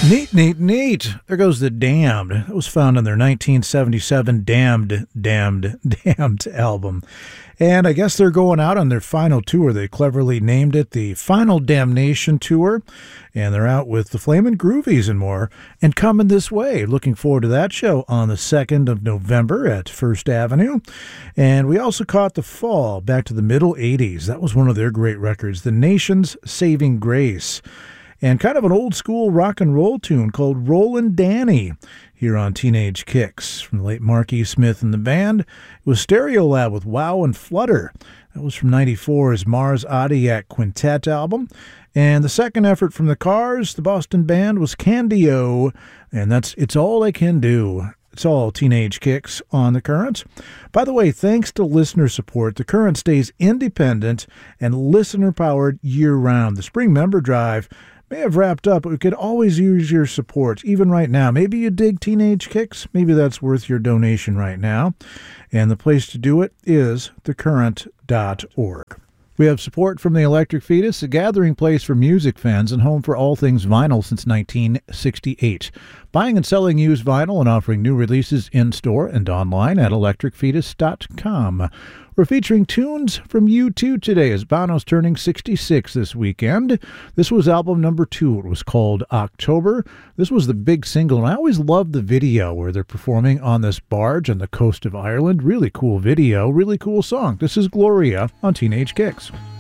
Neat, neat, neat. There goes The Damned. That was found on their 1977 Damned album. And I guess they're going out on their final tour. They cleverly named it the Final Damnation Tour. And they're out with the Flamin' Groovies and more. And coming this way. Looking forward to that show on the 2nd of November at First Avenue. And we also caught The Fall back to the middle 80s. That was one of their great records, The Nation's Saving Grace. And kind of an old-school rock and roll tune called Rollin' Danny here on Teenage Kicks from the late Mark E. Smith and the band. It was Stereolab with Wow and Flutter. That was from 94's Mars Adiac Quintet album. And the second effort from the Cars, the Boston band, was Candy-O, and that's It's All I Can Do. It's all Teenage Kicks on The Current. By the way, thanks to listener support, The Current stays independent and listener-powered year-round. The spring member drive may have wrapped up, but we could always use your support, even right now. Maybe you dig Teenage Kicks. Maybe that's worth your donation right now. And the place to do it is thecurrent.org. We have support from the Electric Fetus, a gathering place for music fans and home for all things vinyl since 1968. Buying and selling used vinyl and offering new releases in-store and online at electricfetus.com. We're featuring tunes from U2 today as Bono's turning 66 this weekend. This was album number 2. It was called October. This was the big single, and I always loved the video where they're performing on this barge on the coast of Ireland. Really cool video, really cool song. This is Gloria on Teenage Kicks.